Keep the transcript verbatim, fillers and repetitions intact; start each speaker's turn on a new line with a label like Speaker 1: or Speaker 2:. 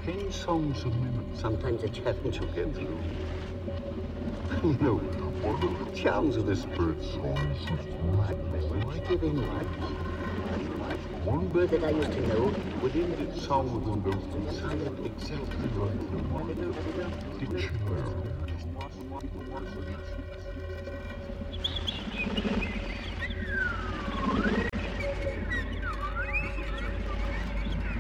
Speaker 1: Ten songs a minute.
Speaker 2: Sometimes it's heaven to get through.
Speaker 1: You know, one of the charms of this bird song is
Speaker 2: Why giving what? One bird that I used to know
Speaker 1: would end its song with a note that sounded exactly like the one. Dictionary.